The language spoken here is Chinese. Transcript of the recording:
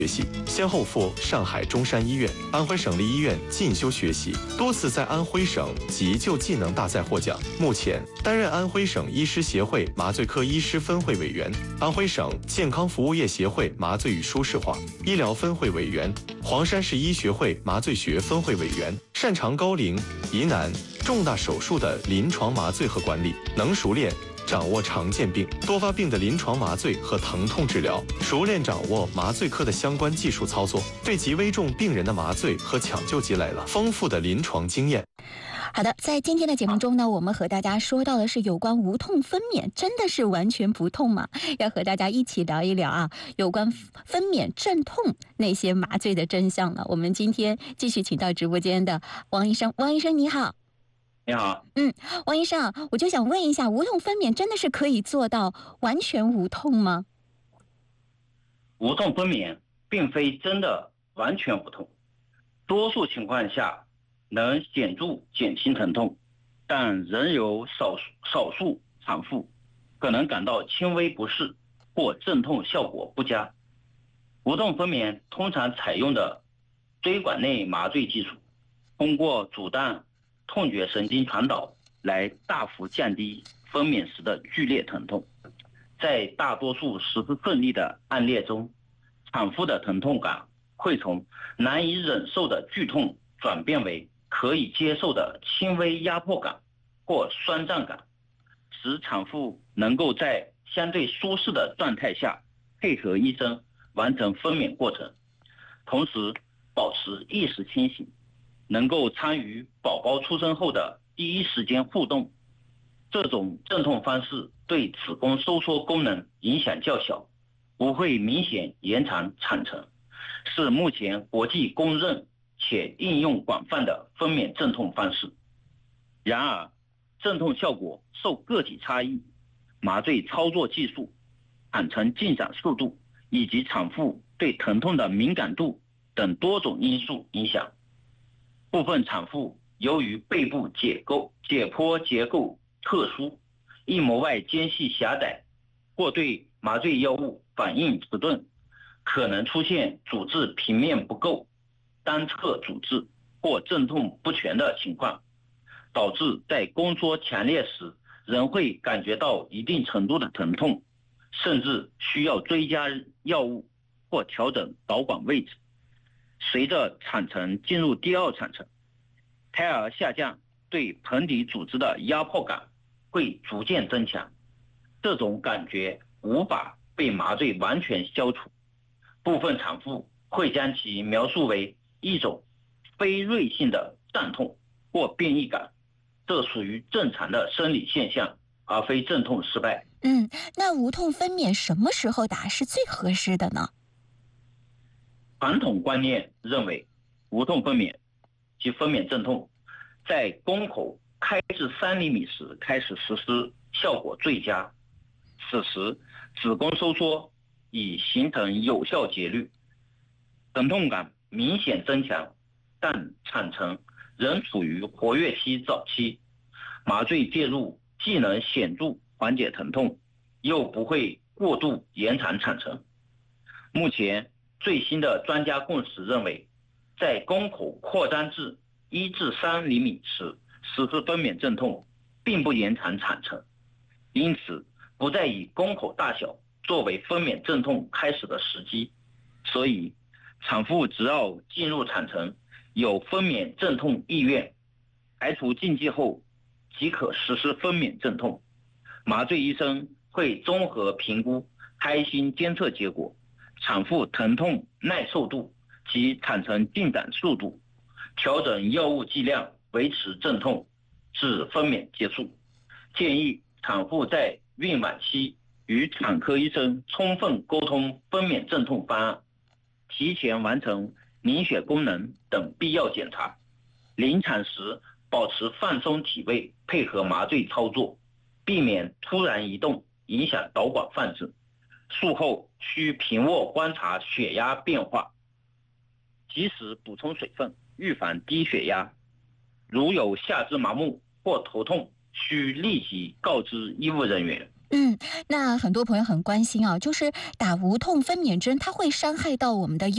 学习，先后赴上海中山医院、安徽省立医院进修学习，多次在安徽省急救技能大赛获奖。目前担任安徽省医师协会麻醉科医师分会委员、安徽省健康服务业协会麻醉与舒适化医疗分会委员、黄山市医学会麻醉学分会委员，擅长高龄、疑难、重大手术的临床麻醉和管理，能熟练掌握常见病、多发病的临床麻醉和疼痛治疗，熟练掌握麻醉科的相关技术操作，对极危重病人的麻醉和抢救积累了丰富的临床经验。 好的，在今天的节目中呢，我们和大家说到的是有关无痛分娩，真的是完全不痛吗？要和大家一起聊一聊啊，有关分娩阵痛那些麻醉的真相了。我们今天继续请到直播间的王医生，王医生你好。 你好， 王医生，我就想问一下，无痛分娩真的是可以做到完全无痛吗？ 无痛分娩并非真的完全无痛，多数情况下能显著减轻疼痛，但仍有少数产妇可能感到轻微不适或阵痛效果不佳。无痛分娩通常采用的椎管内麻醉技术，通过阻断痛觉神经传导来大幅降低分娩时的剧烈疼痛。在大多数实施顺利的案例中，产妇的疼痛感会从难以忍受的剧痛转变为可以接受的轻微压迫感或酸胀感，使产妇能够在相对舒适的状态下配合医生完成分娩过程，同时保持意识清醒，能够参与宝宝出生后的第一时间互动。这种阵痛方式对子宫收缩功能影响较小，不会明显延长产程，是目前国际公认且应用广泛的分娩阵痛方式。然而，阵痛效果受个体差异、麻醉操作技术、产程进展速度以及产妇对疼痛的敏感度等多种因素影响。部分产妇由于背部解剖结构特殊、硬膜外间隙狭窄或对麻醉药物反应迟钝，可能出现阻滞平面不够、单侧阻滞或阵痛不全的情况，导致在宫缩强烈时仍会感觉到一定程度的疼痛，甚至需要追加药物或调整导管位置。随着产程进入第二产程，胎儿下降对盆底组织的压迫感会逐渐增强，这种感觉无法被麻醉完全消除。部分产妇会将其描述为一种非锐性的胀痛或变异感，这属于正常的生理现象，而非阵痛失败。 那无痛分娩什么时候打是最合适的呢？ 传统观念认为，无痛分娩及分娩阵痛在宫口开至3厘米时开始实施，效果最佳。此时子宫收缩已形成有效节律，疼痛感明显增强，但产程仍处于活跃期早期，麻醉介入既能显著缓解疼痛，又不会过度延长产程。目前最新的专家共识认为，在宫口扩张至1至3厘米时实施分娩阵痛并不延长产程，因此不再以宫口大小作为分娩阵痛开始的时机。所以产妇只要进入产程有分娩阵痛意愿，排除禁忌后即可实施分娩阵痛。麻醉医生会综合评估胎心监测结果、产妇疼痛耐受度及产程进展速度，调整药物剂量，维持阵痛至分娩结束。建议产妇在孕晚期与产科医生充分沟通分娩阵痛方案，提前完成凝血功能等必要检查。临产时保持放松体位，配合麻醉操作，避免突然移动影响导管放置。术后需平卧观察血压变化，及时补充水分，预防低血压。如有下肢麻木或头痛，需立即告知医务人员。 那很多朋友很关心啊，就是打无痛分娩针，它会伤害到我们的